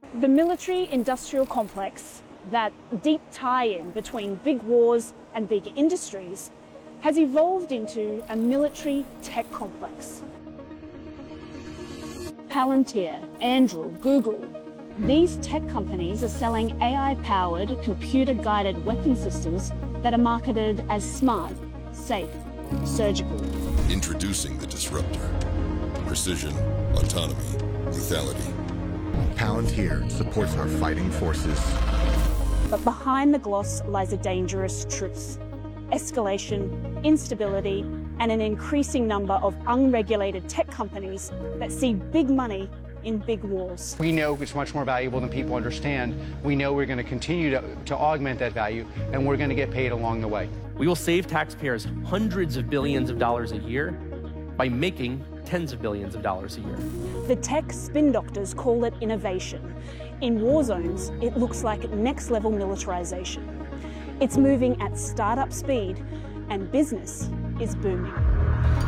The military-industrial complex, that deep tie-in between big wars and big industries, has evolved into a military tech complex. Palantir, Anduril, Google, these tech companies are selling AI-powered, computer-guided weapon systems that are marketed as smart, safe, surgical. Introducing the disruptor. Precision, autonomy, lethality. Palantir supports our fighting forces. But behind the gloss lies a dangerous truth. Escalation, instability, and an increasing number of unregulated tech companies that see big money in big wars. We know it's much more valuable than people understand. We know we're going to continue to augment that value, and we're going to get paid along the way. We will save taxpayers hundreds of billions of dollars a year by making tens of billions of dollars a year. The tech spin doctors call it innovation. In war zones, it looks like next-level militarization. It's moving at startup speed, and business is booming.